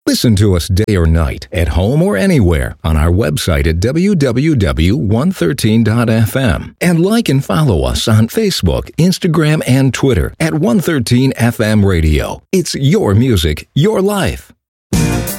Listen to us day or night, at home or anywhere, on our website at www.113.fm. And like and follow us on Facebook, Instagram, and Twitter at 113FM Radio. It's your music, your life.